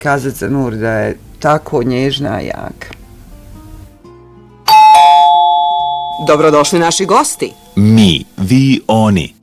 kazati za Nur da je tako nježna i jaka. Dobrodošli naši gosti. Mi, vi, oni.